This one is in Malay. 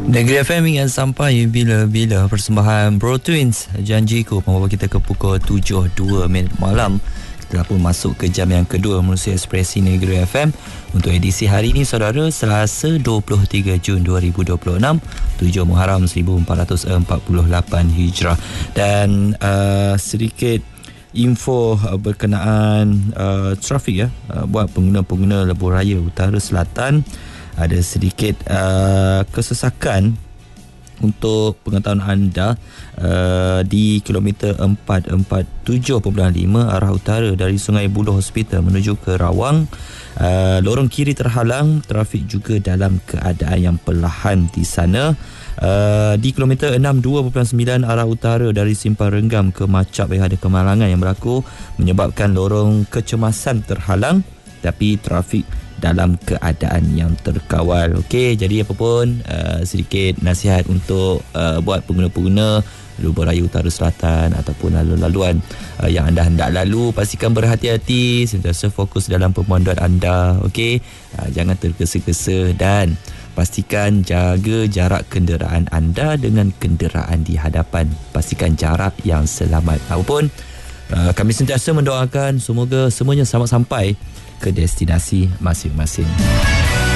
Negeri FM ingat sampai bila-bila persembahan Bro Twins Janjiku membawa kita ke pukul 7.02 malam. Telah pun masuk ke jam yang kedua Manusia Ekspresi Negeri FM untuk edisi hari ini, saudara, Selasa 23 Jun 2026, 7 Muharram 1448 Hijrah. Dan sedikit info berkenaan trafik buat pengguna-pengguna Lebuh Raya Utara Selatan. Ada sedikit kesesakan untuk pengetahuan anda di kilometer 447.5 arah utara dari Sungai Buloh Hospital menuju ke Rawang. Lorong kiri terhalang, trafik juga dalam keadaan yang perlahan di sana. Di kilometer 62.9 arah utara dari Simpang Renggam ke Macap ada kemalangan yang berlaku menyebabkan lorong kecemasan terhalang, tapi trafik dalam keadaan yang terkawal. Okey, jadi apa pun sedikit nasihat untuk buat pengguna-pengguna Lebuh Raya Utara Selatan ataupun lalu-laluan yang anda hendak lalu, pastikan berhati-hati, sentiasa fokus dalam pemanduan anda. Okey, jangan tergesa-gesa dan pastikan jaga jarak kenderaan anda dengan kenderaan di hadapan. Pastikan jarak yang selamat. Apapun, kami sentiasa mendoakan semoga semuanya selamat sampai ke destinasi masing-masing.